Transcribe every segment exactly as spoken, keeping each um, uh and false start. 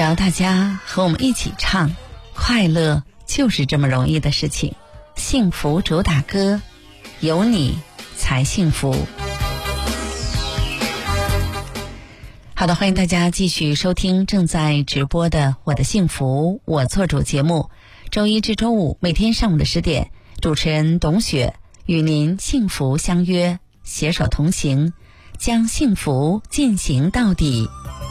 只要大家和我们一起唱，快乐就是这么容易的事情。幸福主打歌，有你才幸福。好的，欢迎大家继续收听正在直播的我的幸福我做主节目，周一至周五每天上午的十点，主持人董雪与您幸福相约，携手同行，将幸福进行到底。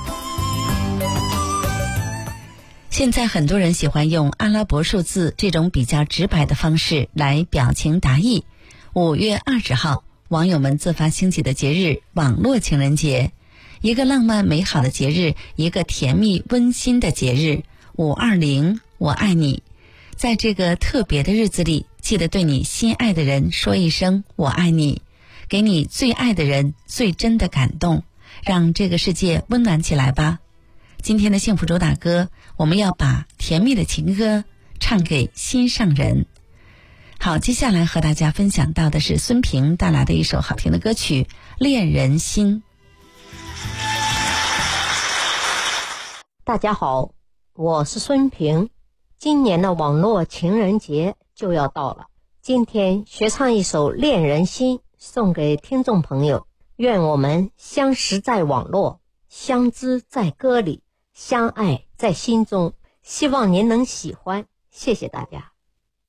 现在很多人喜欢用阿拉伯数字这种比较直白的方式来表情达意。五月二十号，网友们自发兴起的节日网络情人节，一个浪漫美好的节日，一个甜蜜温馨的节日。五二零，我爱你。在这个特别的日子里，记得对你心爱的人说一声我爱你，给你最爱的人最真的感动，让这个世界温暖起来吧。今天的幸福主打歌，我们要把甜蜜的情歌唱给心上人。好，接下来和大家分享到的是孙平带来的一首好听的歌曲《恋人心》。 大家好，我是孙平。今年的网络情人节就要到了，今天学唱一首《恋人心》送给听众朋友。愿我们相识在网络，相知在歌里，相爱在心中。希望您能喜欢，谢谢大家。